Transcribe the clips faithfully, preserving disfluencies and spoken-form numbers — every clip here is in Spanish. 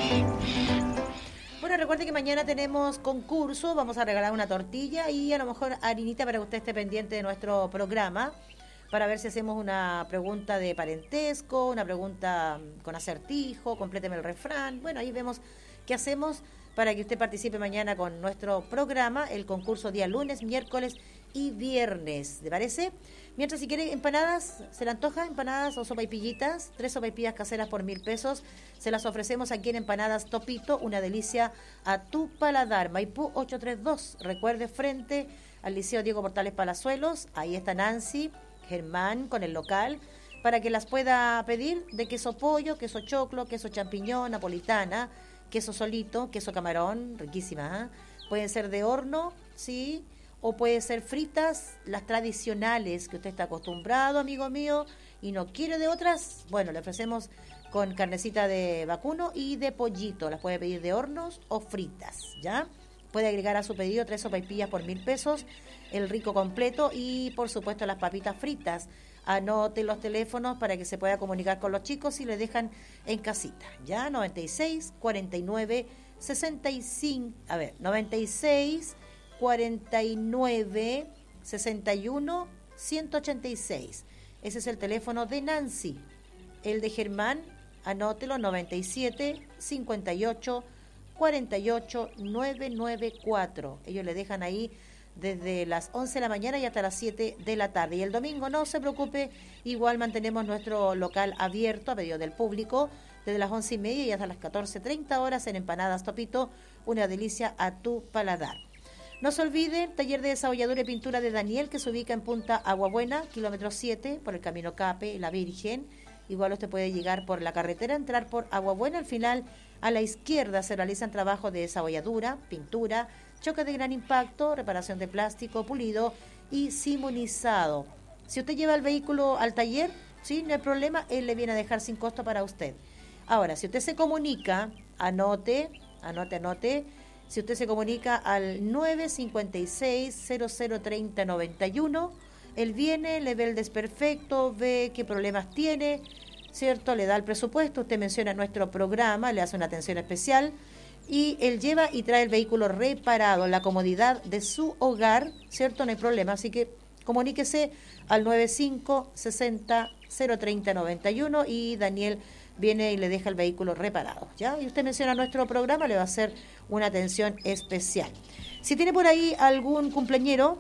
Bueno, recuerde que mañana tenemos concurso, vamos a regalar una tortilla y a lo mejor harinita para que usted esté pendiente de nuestro programa, para ver si hacemos una pregunta de parentesco, una pregunta con acertijo, compléteme el refrán. Bueno, ahí vemos qué hacemos para que usted participe mañana con nuestro programa, el concurso día lunes, miércoles y viernes. ¿Le parece? Mientras, si quiere empanadas, ¿se le antoja empanadas o sopaipillitas? Tres sopaipillas caseras por mil pesos. Se las ofrecemos aquí en Empanadas Topito, una delicia a tu paladar. Maipú ochocientos treinta y dos. Recuerde, frente al Liceo Diego Portales Palazuelos. Ahí está Nancy, Germán con el local, para que las pueda pedir de queso pollo, queso choclo, queso champiñón, napolitana, queso solito, queso camarón, riquísima, ¿eh? Pueden ser de horno, sí, o puede ser fritas, las tradicionales que usted está acostumbrado, amigo mío, y no quiere de otras. Bueno, le ofrecemos con carnecita de vacuno y de pollito. Las puede pedir de hornos o fritas, ¿ya? Puede agregar a su pedido tres sopaipillas por mil pesos, el rico completo y, por supuesto, las papitas fritas. Anote los teléfonos para que se pueda comunicar con los chicos y le dejan en casita, ¿ya? noventa y seis, cuarenta y nueve, sesenta y cinco, a ver, noventa y seis, cuarenta y nueve, sesenta y uno, ciento ochenta y seis. Ese es el teléfono de Nancy. El de Germán, anótelo, noventa y siete, cincuenta y ocho, cuarenta y ocho, novecientos noventa y cuatro. Ellos le dejan ahí desde las once de la mañana y hasta las siete de la tarde. Y el domingo, no se preocupe, igual mantenemos nuestro local abierto a pedido del público desde las once y media y hasta las catorce treinta horas en Empanadas Topito, una delicia a tu paladar. No se olvide, taller de desabolladura y pintura de Daniel, que se ubica en Punta Aguabuena, kilómetro siete, por el camino Cape, La Virgen. Igual usted puede llegar por la carretera, entrar por Aguabuena, al final a la izquierda se realizan trabajos de desabolladura, pintura, choque de gran impacto, reparación de plástico, pulido y simonizado. Si usted lleva el vehículo al taller, sí, no hay problema, él le viene a dejar sin costo para usted. Ahora, si usted se comunica, anote, anote, anote, si usted se comunica al nueve cinco seis, cero cero tres cero nueve uno, él viene, le ve el desperfecto, ve qué problemas tiene, ¿cierto? Le da el presupuesto, usted menciona nuestro programa, le hace una atención especial y él lleva y trae el vehículo reparado en la comodidad de su hogar, ¿cierto? No hay problema, así que comuníquese al nueve cinco sesenta, cero treinta noventa y uno y Daniel viene y le deja el vehículo reparado, ¿ya? Y usted menciona nuestro programa, le va a hacer una atención especial. Si tiene por ahí algún cumpleañero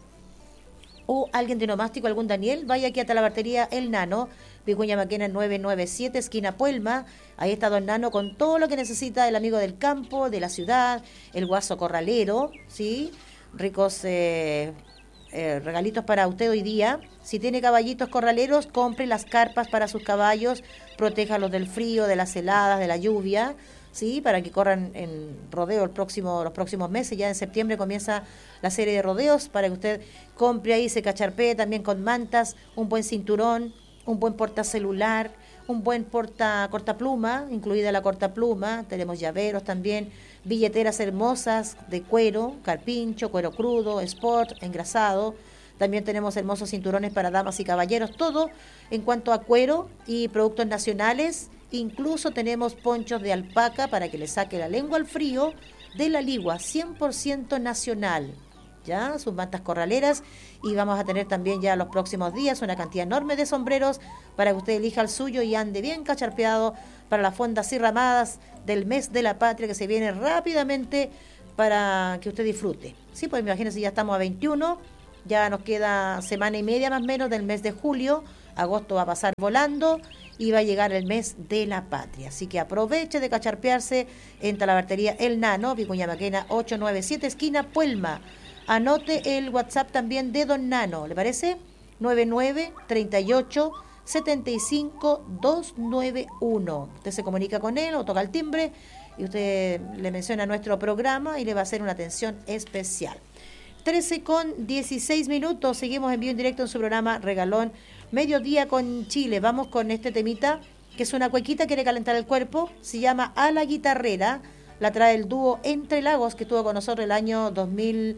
o alguien de nomástico, algún Daniel, vaya aquí a Talabartería El Nano, Vicuña Maquena novecientos noventa y siete, esquina Puelma. Ahí está Don Nano con todo lo que necesita el amigo del campo, de la ciudad, el guaso corralero, ¿sí? Ricos eh, eh, regalitos para usted hoy día. Si tiene caballitos corraleros, compre las carpas para sus caballos, protéjalos del frío, de las heladas, de la lluvia, ¿sí? Para que corran en rodeo el próximo, los próximos meses. Ya en septiembre comienza la serie de rodeos para que usted compre ahí, se cacharpee también con mantas, un buen cinturón, un buen portacelular, un buen porta cortapluma, incluida la cortapluma. Tenemos llaveros también, billeteras hermosas de cuero, carpincho, cuero crudo, sport, engrasado. También tenemos hermosos cinturones para damas y caballeros, todo en cuanto a cuero y productos nacionales. Incluso tenemos ponchos de alpaca para que le saque la lengua al frío de la ligua, cien por ciento nacional, ¿ya? Sus mantas corraleras, y vamos a tener también ya los próximos días una cantidad enorme de sombreros para que usted elija el suyo y ande bien cacharpeado para las fondas y ramadas del mes de la patria que se viene rápidamente para que usted disfrute. Sí, pues imagínense, ya estamos a veintiuno, ya nos queda semana y media más o menos del mes de julio, agosto va a pasar volando y va a llegar el mes de la patria. Así que aproveche de cacharpearse en Talabartería El Nano, Vicuña Maquena ochocientos noventa y siete, esquina Puelma. Anote el WhatsApp también de Don Nano, ¿le parece? nueve nueve, treinta y ocho, setenta y cinco, doscientos noventa y uno. Usted se comunica con él o toca el timbre y usted le menciona nuestro programa y le va a hacer una atención especial. trece con dieciséis minutos, seguimos en vivo en directo en su programa Regalón Mediodía con Chile. Vamos con este temita, que es una cuequita, quiere calentar el cuerpo, se llama A la Guitarrera, la trae el dúo Entre Lagos, que estuvo con nosotros el año dos mil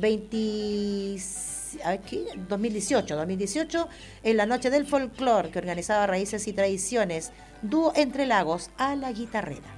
veinte, aquí, dos mil dieciocho, dos mil dieciocho, en la Noche del Folclor, que organizaba Raíces y Tradiciones. Dúo Entre Lagos, A la Guitarrera.